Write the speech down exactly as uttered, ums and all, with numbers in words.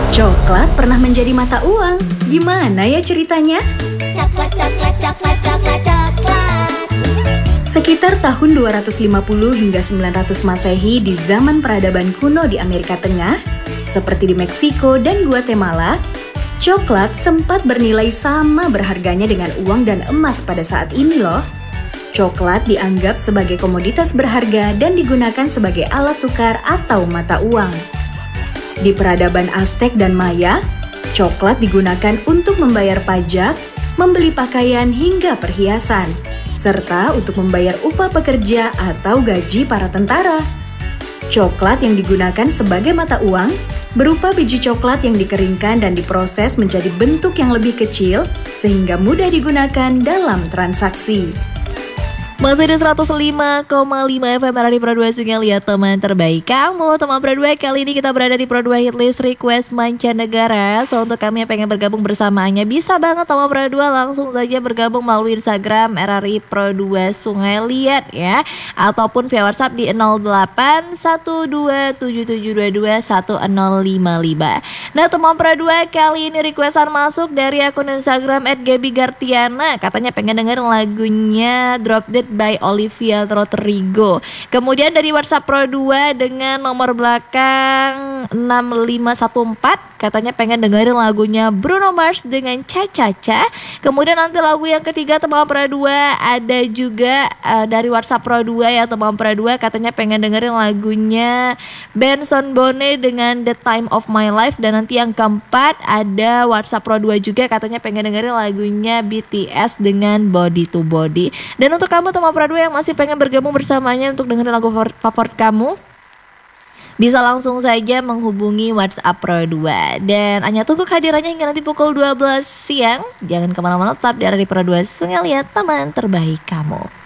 Coklat pernah menjadi mata uang. Gimana ya ceritanya? Coklat, coklat, coklat, coklat, coklat. Sekitar tahun dua ratus lima puluh hingga sembilan ratus Masehi di zaman peradaban kuno di Amerika Tengah, seperti di Meksiko dan Guatemala, coklat sempat bernilai sama berharganya dengan uang dan emas pada saat ini loh. Coklat dianggap sebagai komoditas berharga dan digunakan sebagai alat tukar atau mata uang. Di peradaban Aztek dan Maya, coklat digunakan untuk membayar pajak, membeli pakaian hingga perhiasan, serta untuk membayar upah pekerja atau gaji para tentara. Coklat yang digunakan sebagai mata uang berupa biji coklat yang dikeringkan dan diproses menjadi bentuk yang lebih kecil sehingga mudah digunakan dalam transaksi. Masih di seratus lima koma lima F M Radio Pro dua Sungai Lihat teman terbaik kamu. Teman Pro dua, kali ini kita berada di Pro dua Hitlist Request Mancanegara. So untuk kami yang pengen bergabung bersamaannya, bisa banget teman Pro dua langsung saja bergabung melalui Instagram R R I Pro dua Sungai Lihat ya, ataupun via WhatsApp di nol delapan satu dua tujuh tujuh dua dua satu nol lima lima. Nah teman Pro dua, kali ini requestan masuk dari akun Instagram at gaby gartiana. Katanya pengen dengerin lagunya Drop Dead by Olivia Rodrigo. Kemudian dari WhatsApp Pro dua dengan nomor belakang enam lima satu empat, katanya pengen dengerin lagunya Bruno Mars dengan Cha Cha Cha. Kemudian nanti lagu yang ketiga teman Pro dua ada juga uh, dari WhatsApp Pro dua ya teman Pro dua, katanya pengen dengerin lagunya Benson Boone dengan The Time of My Life. Dan nanti yang keempat ada WhatsApp Pro dua juga, katanya pengen dengerin lagunya B T S dengan Body to Body. Dan untuk kamu teman Pro dua yang masih pengen bergabung bersamanya untuk dengerin lagu favorit, favorit kamu, bisa langsung saja menghubungi WhatsApp Pro dua. Dan hanya tunggu kehadirannya hingga nanti pukul dua belas siang. Jangan kemana-mana, tetap di R R I Pro dua Sungai Lihat teman terbaik kamu.